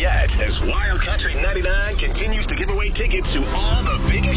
yet as Wild Country 99 continues to give away tickets to all the biggest